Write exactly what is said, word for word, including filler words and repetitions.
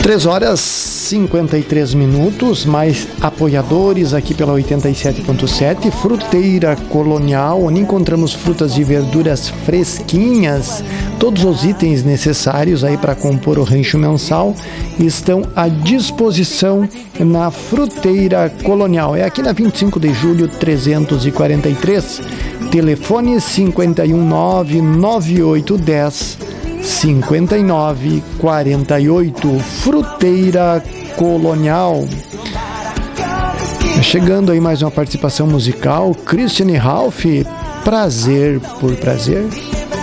três horas e cinquenta e três minutos, mais apoiadores aqui pela oitenta e sete ponto sete, Fruteira Colonial, onde encontramos frutas e verduras fresquinhas. Todos os itens necessários aí para compor o rancho mensal estão à disposição na Fruteira Colonial. É aqui na vinte e cinco de julho, trezentos e quarenta e três. Telefone cinquenta e um nove nove oito um zero cinquenta e nove quarenta e oito. Fruteira Colonial. Chegando aí mais uma participação musical, Christian Ralph, Prazer por Prazer.